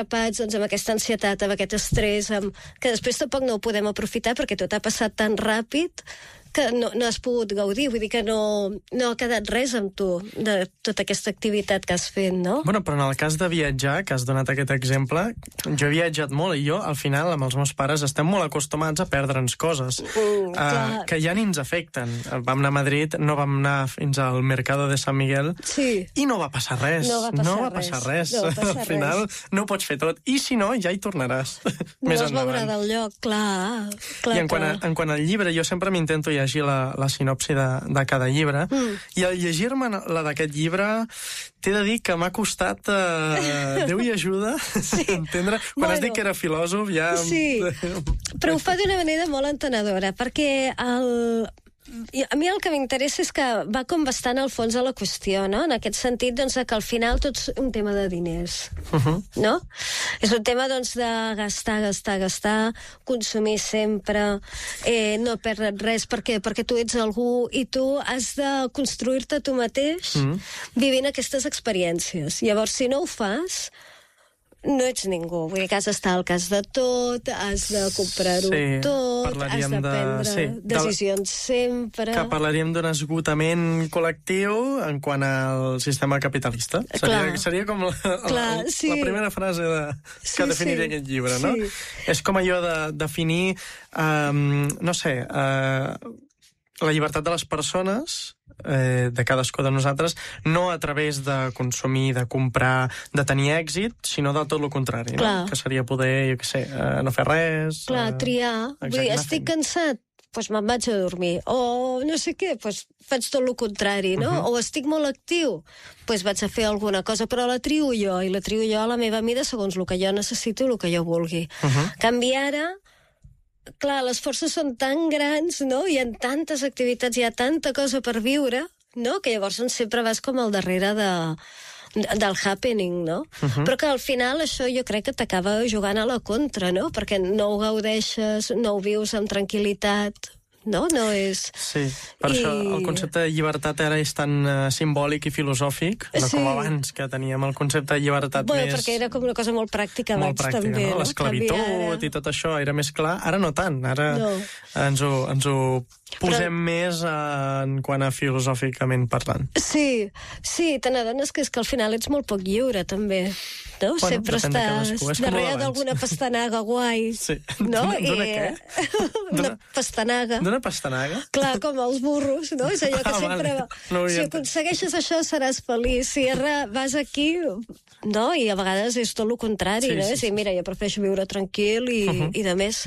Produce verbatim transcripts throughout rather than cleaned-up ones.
atrapats doncs, amb aquesta ansietat, amb aquest estrès, amb... que després tampoc no ho podem aprofitar perquè tot ha passat tan ràpid que no, no has pogut gaudir, vull dir que no, no ha quedat res amb tu de tota aquesta activitat que has fet, no? Bueno, però en el cas de viatjar, que has donat aquest exemple, jo he viatjat molt i jo, al final, amb els meus pares, estem molt acostumats a perdre'ns coses Mm, uh, que ja ni ens afecten. Vam anar a Madrid, no vam anar fins al Mercado de San Miguel sí. i no va passar res. No va passar, no va res. passar res. No va passar al final res. no ho pots fer tot. I si no, ja hi tornaràs. No Més es veurà endavant. del lloc, clar. clar I en quant, a, en quant al llibre, jo sempre m'intento llegir la, la sinopsi de, de cada llibre, mm. i al llegir-me la d'aquest llibre t'he de dir que m'ha costat eh, Déu i ajuda sí. entendre. Quan bueno, has dit que era filòsof ja... Sí, però ho fa d'una manera molt entenedora, perquè el... a mi el que m'interessa és que va com bastant al fons de la qüestió, no? En aquest sentit, doncs, que al final tot és un tema de diners, uh-huh. no? És un tema, doncs, de gastar, gastar, gastar, consumir sempre, eh, no perdre res, perquè, perquè tu ets algú i tu has de construir-te tu mateix uh-huh. vivint aquestes experiències. Llavors, si no ho fas, no ets ningú. Vull dir que has d'estar al cas de tot, has de comprar-ho sí, tot, has de prendre de, sí, decisions de, sempre... Que parlaríem d'un esgotament col·lectiu en quant al sistema capitalista. Seria, seria com la, Clar, la, sí. la primera frase de, que sí, definiria sí. aquest llibre, no? Sí. És com allò de definir, um, no sé, uh, la llibertat de les persones... Eh, de cadascú de nosaltres, no a través de consumir, de comprar, de tenir èxit, sinó del tot el contrari, no? Que seria poder, jo què sé, eh, no fer res... Clar, eh, triar. Vull dir, estic cansat, doncs me'n vaig a dormir. O no sé què, doncs faig tot el contrari, no? Uh-huh. O estic molt actiu, doncs vaig a fer alguna cosa, però la trio jo, i la trio jo a la meva mida segons el que jo necessito i el que jo vulgui. Uh-huh. Canvi ara... Clar, les forces són tan grans, no? Hi ha tantes activitats, hi ha tanta cosa per viure, no? Que llavors sempre vas com al darrere de, del happening, no? Uh-huh. Però que al final això jo crec que t'acaba jugant a la contra, no? Perquè no ho gaudeixes, no ho vius amb tranquil·litat... No? No és... Sí, per I... això el concepte de llibertat ara és tan uh, simbòlic i filosòfic, no sí. com abans, que teníem el concepte de llibertat bueno, més... perquè era com una cosa molt pràctica abans, molt pràctica, també. No? No? L'esclavitud ara... i tot això era més clar. Ara no tant, ara no. ens, ho, ens ho posem Però... més en quant a filosòficament parlant. Sí, sí, te n'adones que és que al final ets molt poc lliure, també. No? Bueno, sempre estàs darrere d'alguna pastanaga guai. Sí. No? D'una I... què? Una pastanaga. D'una pastanaga? Clar, com els burros, no? És allò que ah, sempre... Vale. No si aconsegueixes això seràs feliç. Si vas aquí... No? I a vegades és tot el contrari, sí, no? Sí, sí. I mira, jo prefereixo viure tranquil i, uh-huh. i de més.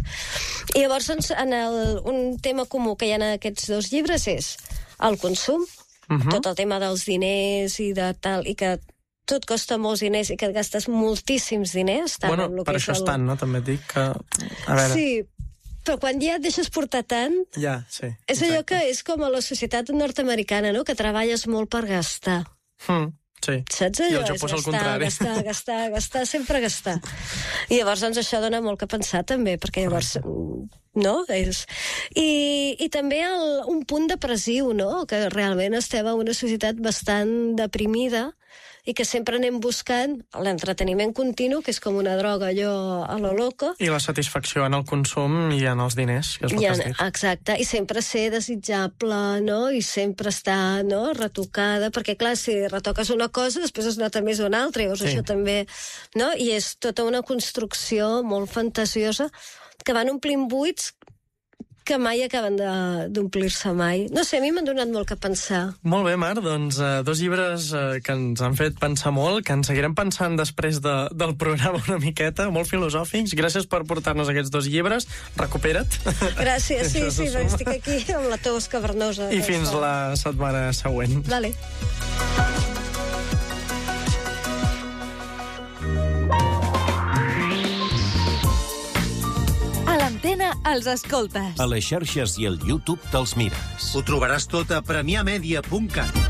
I llavors, en el, un tema comú que hi ha en aquests dos llibres és el consum, uh-huh. tot el tema dels diners i de tal, i que tot costa molts diners i que et gastes moltíssims diners. Tant bueno, en per això el... és tant, no? També et dic que... A veure... Sí, però quan ja et deixes portar tant... Ja, sí. És exacte. Allò que és com a la societat nord-americana, no? Que treballes molt per gastar. Mm, sí. Saps allò? I el Japó és el contrari. Gastar, gastar, gastar, sempre gastar. I llavors, doncs, això dona molt que pensar, també, perquè llavors... No? És... I, i també el, un punt depressiu, no? Que realment estem en una societat bastant deprimida i que sempre anem buscant l'entreteniment continu, que és com una droga allò a lo loco. I la satisfacció en el consum i en els diners, que és el que has dit. Exacte, i sempre ser desitjable, no? I sempre estar, no?, retocada, perquè clar, si retoques una cosa, després es nota més una altra, i llavors sí. Això també, no? I és tota una construcció molt fantasiosa que van omplint buits que mai acaben d'omplir-se mai. No sé, a mi m'han donat molt que pensar. Molt bé, Mar, doncs eh, dos llibres eh, que ens han fet pensar molt, que ens seguirem pensant després de, del programa una miqueta, molt filosòfics. Gràcies per portar-nos aquests dos llibres. Recupera't. Gràcies, sí, sí, sí estic aquí amb la tos cavernosa. I fins la setmana següent. Vale. L'Antena els escoltes. A les xarxes i al YouTube te'ls mires. Ho trobaràs tot a premià media punt cat.